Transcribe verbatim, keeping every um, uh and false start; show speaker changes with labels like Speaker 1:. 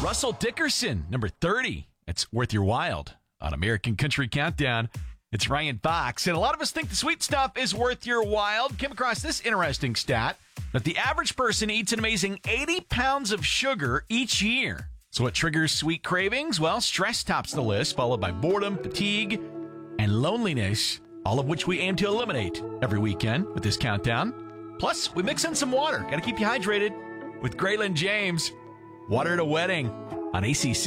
Speaker 1: Russell Dickerson, number thirty. It's Worth Your Wild on American Country Countdown. It's Ryan Fox, and a lot of us think the sweet stuff is worth your while. Came across this interesting stat that the average person eats an amazing eighty pounds of sugar each year. So what triggers sweet cravings? Well, stress tops the list, followed by boredom, fatigue, and loneliness, all of which we aim to eliminate every weekend with this countdown. Plus, we mix in some water. Got to keep you hydrated with Graylin James. Water at a Wedding on A C C.